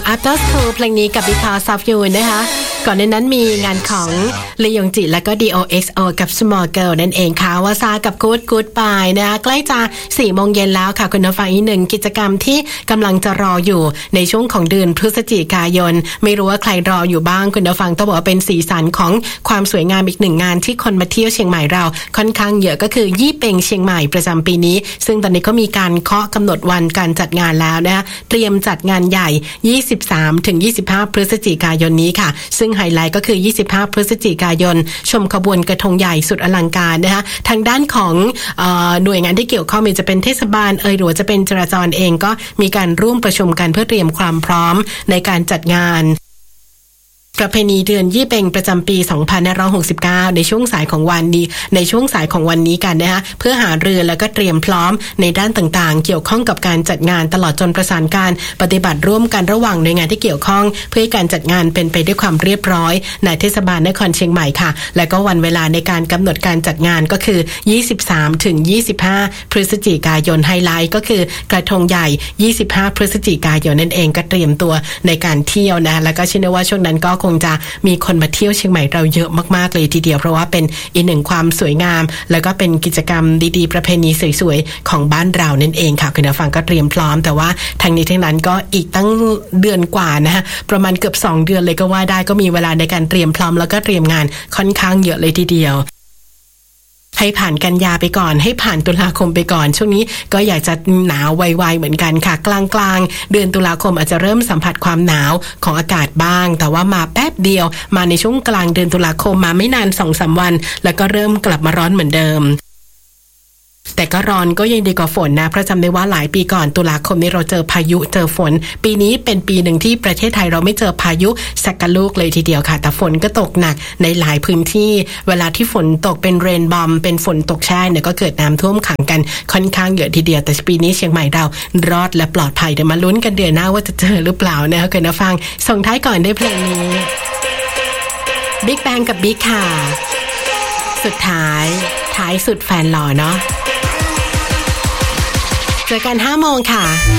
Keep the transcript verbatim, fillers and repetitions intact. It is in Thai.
After School เพลงนี้กับ Because of You นะคะก่อนในนั้นมีงานของลียงจิและก็ ดี โอ เอ็กซ์ โอ กับ Small Girl นั่นเองค่ะวาซากับ Good Goodbye นะคะใกล้จะสี่โมงเย็นแล้วค่ะคุณผู้ฟังอีกหนึ่งกิจกรรมที่กำลังจะรออยู่ในช่วงของเดือนพฤศจิกายนไม่รู้ว่าใครรออยู่บ้างคุณผู้ฟังต้องบอกว่าเป็นสีสันของความสวยงามอีกหนึ่งงานที่คนมาเที่ยวเชียงใหม่เราค่อนข้างเยอะก็คือยี่เป็งเชียงใหม่ประจำปีนี้ซึ่งตอนนี้ก็มีการเคาะกำหนดวันการจัดงานแล้วนะคะเตรียมจัดงานใหญ่ ยี่สิบสามถึงยี่สิบห้า พฤศจิกายนนี้ค่ะซึ่งไฮไลท์ก็คือยี่สิบห้าพฤศจิกายนชมขบวนกระทงใหญ่สุดอลังการนะคะทางด้านของเอ่อหน่วยงานที่เกี่ยวข้องจะเป็นเทศบาลเอ่ยหรือจะเป็นจราจรเองก็มีการร่วมประชุมกันเพื่อเตรียมความพร้อมในการจัดงานประเพณีเดือนยี่เป็งประจำปี สองพันห้าร้อยหกสิบเก้า ในช่วงสายของวันนี้ในช่วงสายของวันนี้กันนะคะเพื่อหารือแล้วก็เตรียมพร้อมในด้านต่างๆเกี่ยวข้องกับการจัดงานตลอดจนประสานการปฏิบัติร่วมกันระหว่างหน่วยงานที่เกี่ยวข้องเพื่อให้การจัดงานเป็นไปด้วยความเรียบร้อยในเทศบาลนครเชียงใหม่ค่ะและก็วันเวลาในการกำหนดการจัดงานก็คือยี่สิบสามถึงยี่สิบห้า พฤศจิกายนไฮไลท์ก็คือกระทงใหญ่ยี่สิบห้าพฤศจิกายนนั่นเองก็เตรียมตัวในการเที่ยวนะแล้วก็เชื่อว่าช่วงนั้นก็คงจะมีคนมาเที่ยวเชียงใหม่เราเยอะมากๆเลยทีเดียวเพราะว่าเป็นอีกหนึ่งความสวยงามแล้วก็เป็นกิจกรรมดีๆประเพณีสวยๆของบ้านเรานั่นเองค่ะคุณผู้ฟังก็เตรียมพร้อมแต่ว่าทางนี้ทั้งนั้นก็อีกตั้งเดือนกว่านะฮะประมาณเกือบสองเดือนเลยก็ว่าได้ก็มีเวลาในการเตรียมพร้อมแล้วก็เตรียมงานค่อนข้างเยอะเลยทีเดียวให้ผ่านกันยาไปก่อนให้ผ่านตุลาคมไปก่อนช่วงนี้ก็อยากจะหนาวไวๆเหมือนกันค่ะกลางๆเดือนตุลาคมอาจจะเริ่มสัมผัสความหนาวของอากาศบ้างแต่ว่ามาแป๊บเดียวมาในช่วงกลางเดือนตุลาคมมาไม่นาน สองถึงสาม วันแล้วก็เริ่มกลับมาร้อนเหมือนเดิมแต่ก็ร้อนก็ยังดีกว่าฝนนะเพราะจำได้ว่าหลายปีก่อนตุลาคมนี้เราเจอพายุเจอฝนปีนี้เป็นปีหนึ่งที่ประเทศไทยเราไม่เจอพายุสักกะลูกเลยทีเดียวค่ะแต่ฝนก็ตกหนักในหลายพื้นที่เวลาที่ฝนตกเป็นเรนบอมเป็นฝนตกแช่เนี่ยก็เกิดน้ำท่วมขังกันค่อนข้างเยอะทีเดียวแต่ปีนี้เชียงใหม่เรารอดและปลอดภัยเดี๋ยวมาลุ้นกันเดือนหน้าว่าจะเจอหรือเปล่านะคะคุณผู้ฟังส่งท้ายก่อนด้วยเพลงนี้ Big Bang กับ Big ค่ะสุดท้ายท้ายสุดแฟนหล่อเนาะเจอกันห้าโมงค่ะ